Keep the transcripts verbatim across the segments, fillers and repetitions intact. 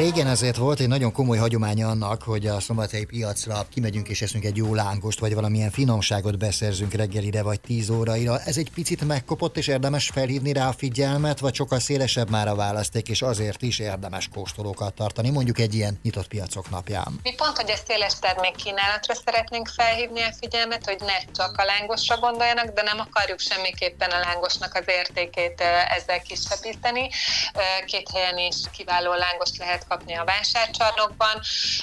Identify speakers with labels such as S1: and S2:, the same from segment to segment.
S1: Régen azért volt egy nagyon komoly hagyománya annak, hogy a szombathelyi piacra kimegyünk és eszünk egy jó lángost, vagy valamilyen finomságot beszerzünk reggelire vagy tíz óraira. Ez egy picit megkopott, és érdemes felhívni rá a figyelmet, vagy sokkal szélesebb már a választék, és azért is érdemes kóstolókat tartani, mondjuk egy ilyen nyitott piacok napján.
S2: Mi pont, hogy a széles termékkínálatra szeretnénk felhívni a figyelmet, hogy ne csak a lángosra gondoljanak, de nem akarjuk semmiképpen a lángosnak az értékét ezzel kisebbíteni. Két helyen is kiváló lángost lehet kapni a vásárcsarnokban.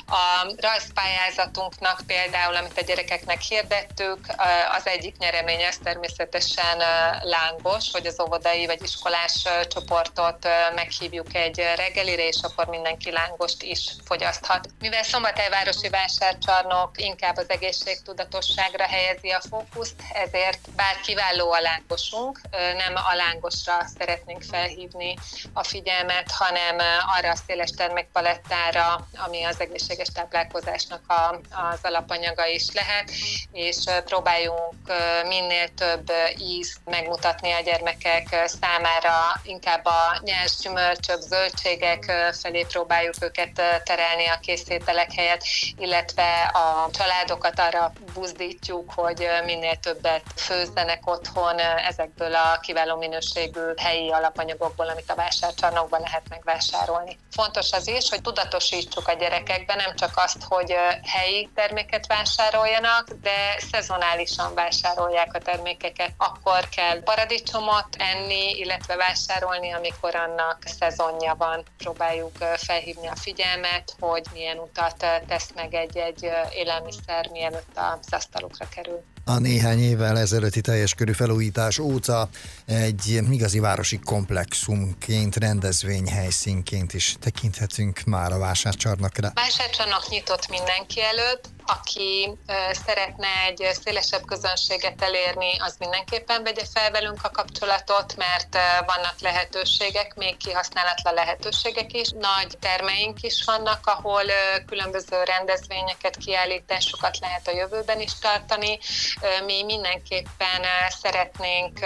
S2: A rajzpályázatunknak például, amit a gyerekeknek hirdettük, az egyik nyeremény az természetesen lángos, hogy az óvodai vagy iskolás csoportot meghívjuk egy reggelire, és akkor mindenki lángost is fogyaszthat. Mivel Szombathely városi vásárcsarnok inkább az egészségtudatosságra helyezi a fókuszt, ezért bár kiváló a lángosunk, nem a lángosra szeretnénk felhívni a figyelmet, hanem arra a széles termékpalettára, ami az egészséges táplálkozásnak a, az alapanyaga is lehet, és próbáljunk minél több ízt megmutatni a gyermekek számára, inkább a nyers gyümölcsök, zöldségek felé próbáljuk őket terelni a készételek helyett, illetve a családokat arra buzdítjuk, hogy minél többet főzzenek otthon ezekből a kiváló minőségű helyi alapanyagokból, amit a vásárcsarnokban lehet megvásárolni. Fontos az is, hogy tudatosítsuk a gyerekekben nem csak azt, hogy helyi terméket vásároljanak, de szezonálisan vásárolják a termékeket. Akkor kell paradicsomot enni, illetve vásárolni, amikor annak szezonja van. Próbáljuk felhívni a figyelmet, hogy milyen utat tesz meg egy-egy élelmiszer, mielőtt az asztalukra kerül.
S1: A néhány évvel ezelőtti teljes körű felújítás óta egy igazi városi komplexumként, rendezvényhelyszínként is tekinthetünk már a vásárcsarnokra.
S2: Vásárcsarnok nyitott mindenki előtt, aki szeretne egy szélesebb közönséget elérni, az mindenképpen vegye fel velünk a kapcsolatot, mert vannak lehetőségek, még kihasználatlan lehetőségek is. Nagy termeink is vannak, ahol különböző rendezvényeket, kiállításokat lehet a jövőben is tartani. Mi mindenképpen szeretnénk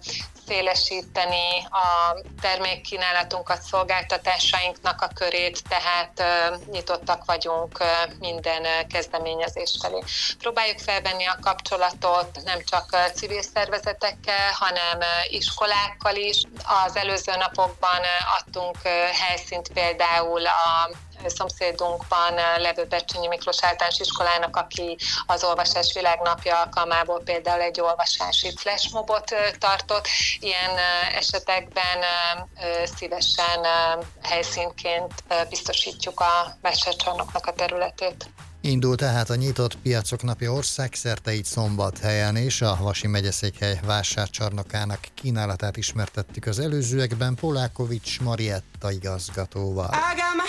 S2: szélesíteni a termékkínálatunkat, szolgáltatásainknak a körét, tehát nyitottak vagyunk minden kezdeményezés felé. Próbáljuk felvenni a kapcsolatot nem csak civil szervezetekkel, hanem iskolákkal is. Az előző napokban adtunk helyszínt például a szomszédunkban levő Bercsényi Miklós Általános Iskolának, aki az Olvasás Világnapja alkalmából például egy olvasási flashmobot tartott. Ilyen esetekben szívesen helyszínként biztosítjuk a vásárcsarnoknak a területét.
S1: Indul tehát a nyitott piacok napja országszerte, így Szombathelyen, és a Vasi megyeszékhely vásárcsarnokának kínálatát ismertettük az előzőekben Polákovics Marietta igazgatóval.